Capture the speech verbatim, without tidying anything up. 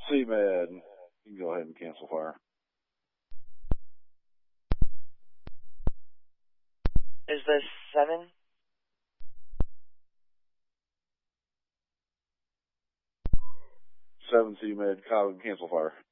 C-Med, you can go ahead and cancel fire. Is this seven? Seven C-Med, cancel fire.